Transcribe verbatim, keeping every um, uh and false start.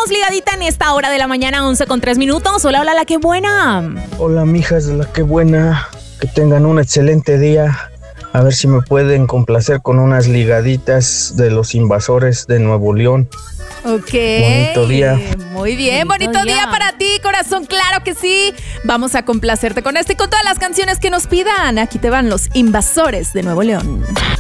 tenemos ligadita en esta hora de la mañana, once con tres minutos. Hola, hola, la que buena. Hola, mijas de la que buena. Que tengan un excelente día. A ver si me pueden complacer con unas ligaditas de los Invasores de Nuevo León. Ok. Bonito día. Muy bien, bonito, bonito día. día para ti, corazón, claro que sí. Vamos a complacerte con este y con todas las canciones que nos pidan. Aquí te van los Invasores de Nuevo León.